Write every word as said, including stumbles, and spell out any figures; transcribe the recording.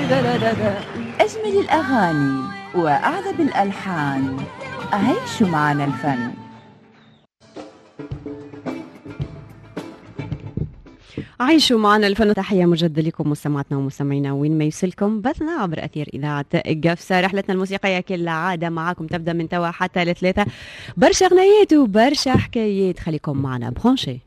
أجمل الأغاني وأعذب الألحان، عيشوا معنا الفن. عيشوا معنا الفن. تحية مجددة لكم مستمعاتنا ومستمعينا وين ما يوصلكم بثنا عبر أثير إذاعة قفصة. رحلتنا الموسيقية كالعادة معاكم تبدأ من توا حتى لثلاثة. برشا غنايات وبرشا حكايات، خليكم معنا برونشي.